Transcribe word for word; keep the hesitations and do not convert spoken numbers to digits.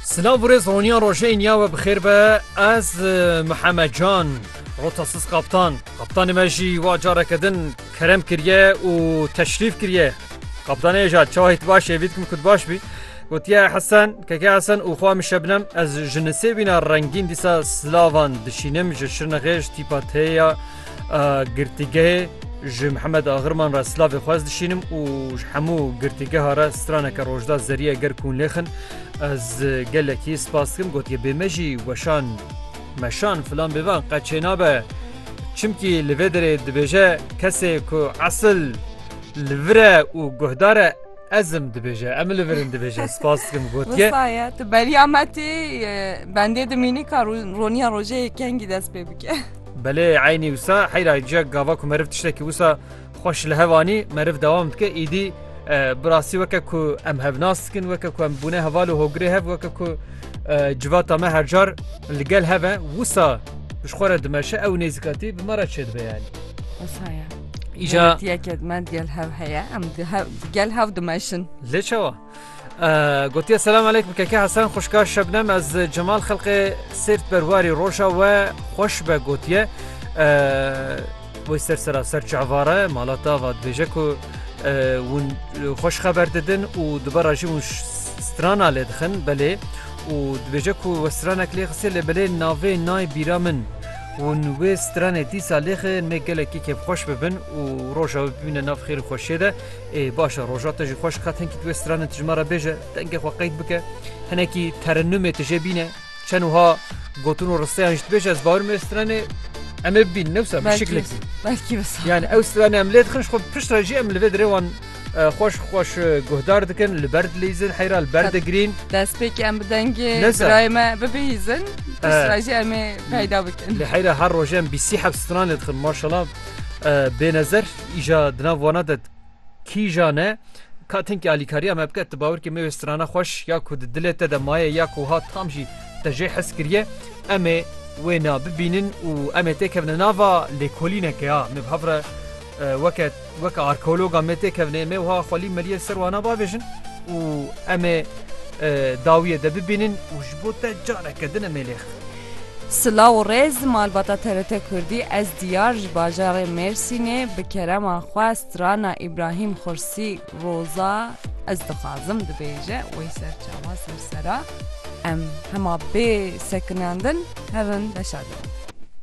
سلاو برز رونیا روشه اینیا و بخیر به از محمد جان روتاسس قبطان قبطان مجی و جاره کدن کرم کریه و تشریف کریه قبطان ایجاد چاهیت باشه وید کم کد باش بی گوتیا حسن که حسن و خواه مشبنم از جنسه بینا رنگین دیسا سلاوان دشینم جشرن غیش تیپات هیا گرتیگه ج محمد آغرمان را سلاو خواست دشینم و همو گرتیگه ها را سترانه که روشدا زریه گر کون لخن از گلکی سپاس کم گوت یه بمجی وشان مشان فلان بوان قچینا به چمکی لودره دبیجه کسی که اصل لوره و گهداره ازم دبیجه ام لورن دبیجه سپاس کم گوت یه وصایه بلی آمدی بنده دمینی که رونیا روژه کنگی دست ببکه بله عینی وسا حیرا جا گاوا کو مرف تشتکی وسا خوش لهوانی مرف دوام که ایدی براسی وکه کو ام هفناس کن وکه کو ام بونه حوال و هوگری هف وکه کو جواتا ما هر جار لگل هفه وسا بشخوره دمشه او نیزکاتی بمارا چید بیانی وصایه ایجا یکد من دیل هف هیا ام دیل هف دمشن لیچوا قلت يا السلام عليكم كاكا حسن خوشكا شبنم از جمال خلق سيرت برواري روشا و خوش به قلت و سر سر سر جعواره مالاتا و دبيجكو ون خوش خبر ددن و دوباره جي سترانا لدخن بله و دبيجكو وسترانا كلي خسر بله ناوي ناي بيرامن ون و سترانه دیسا لیخه نگلکی که خوش ببن و روژا ببینه ناف خیر خوشه ده ای باشه روژا تجی خوش خط هنکی تو سترانه تجمارا بیجه دنگه خوا قید بکه هنکی ترنمه تجی بینه چنوها گوتون و رسته هنشت بیجه از باور می سترانه امه ببین نوسا بشکل اکسی بلکی بسا یعنی او سترانه املیت خنش خب پشت راجی ام لوید روان خوش خوش گهدار دکن لبرد لیزن حیرا لبرد گرین دست پیک ام بدنگه برای ما ببیزن پشت ام پیدا بکن لحیرا هر روزم بیسی حب ستران لدخل ماشاءالله به نظر ایجا دنا وانادت کی جانه کاتن که علیکاری ام بکت باور که می سترانه خوش یا کود دلت ده مایه یا کوها تامجی تجی حس کریه ام وینا ببینن و ام تکفن ناوا لکولینه که ها مبهفره وقت وقت آرکولوگا مته کفنه می وها خالی مریه سروانا باویشن و ام داویه ده ببینن و جبوت جانه کدن ملیخ سلاو ریز مالباتا ترته کردی از دیار باجار مرسینه به کرم خواست رانا ابراهیم خورسی روزا از دخازم دبیجه وی سر چاوا سر سرا ام هما به سکناندن هرن دشادن